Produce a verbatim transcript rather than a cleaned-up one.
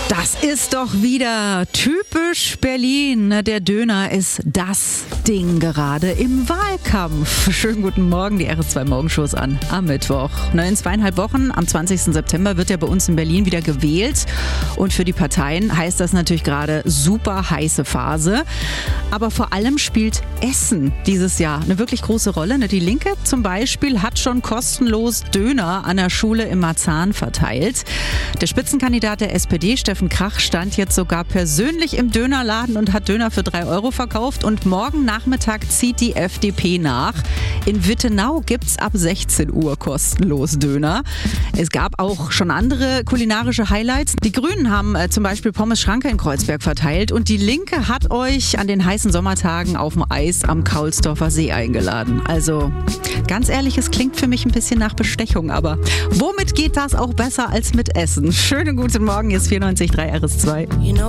Das ist doch wieder typisch Berlin. Der Döner ist das Ding gerade im Wahlkampf. Schönen guten Morgen, die R S zwei Morgenshows an am Mittwoch. In zweieinhalb Wochen, am zwanzigsten September, wird ja bei uns in Berlin wieder gewählt. Und für die Parteien heißt das natürlich gerade super heiße Phase. Aber vor allem spielt Essen dieses Jahr eine wirklich große Rolle. Die Linke zum Beispiel hat schon kostenlos Döner an der Schule im Marzahn verteilt. Der Spitzenkandidat der S P D, Steffen Krach, stand jetzt sogar persönlich im Dönerladen und hat Döner für drei Euro verkauft. Und morgen Nachmittag zieht die F D P nach. In Wittenau gibt's ab sechzehn Uhr kostenlos Döner. Es gab auch schon andere kulinarische Highlights. Die Grünen haben äh, zum Beispiel Pommes Schranke in Kreuzberg verteilt. Und die Linke hat euch an den heißen Sommertagen auf dem Eis am Kaulsdorfer See eingeladen. Also ganz ehrlich, es klingt für mich ein bisschen nach Bestechung. Aber womit geht das auch besser als mit Essen? Schönen guten Morgen, hier ist vierundneunzig Komma drei R S zwei.